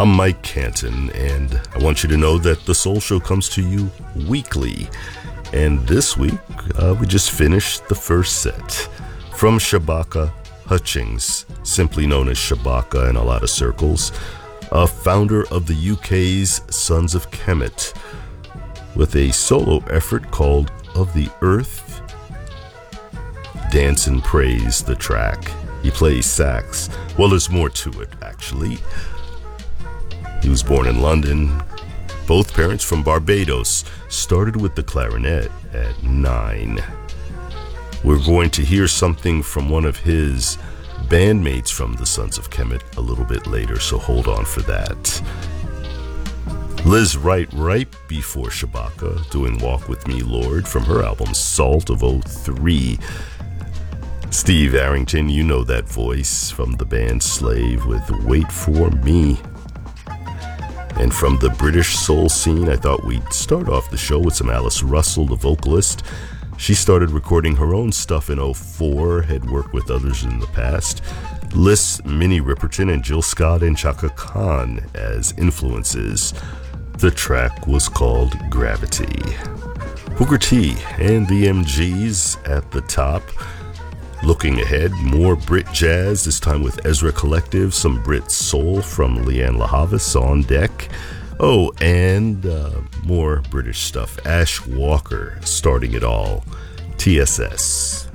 I'm Mike Canton, and I want you to know that The Soul Show comes to you weekly. And this week, we just finished the first set from Shabaka Hutchings, simply known as Shabaka in a lot of circles, a founder of the UK's Sons of Kemet, with a solo effort called Of the Earth. Dance and Praise, the track. He plays sax. Well, there's more to it, actually. He was born in London. Both parents from Barbados. Started with the clarinet at 9. We're going to hear something from one of his bandmates from the Sons of Kemet a little bit later, so hold on for that. Liz Wright right before Shabaka, doing Walk With Me, Lord, from her album Salt of 03. Steve Arrington, you know that voice from the band Slave with Wait For Me. And from the British soul scene, I thought we'd start off the show with some Alice Russell, the vocalist. She started recording her own stuff in 04, had worked with others in the past. Lists Minnie Riperton and Jill Scott and Chaka Khan as influences. The track was called Gravity. Booker T and the MGs at the top. Looking ahead, more Brit jazz, this time with Ezra Collective, some Brit soul from Leanne LaHavis on deck. Oh, and more British stuff. Ash Walker starting it all. TSS.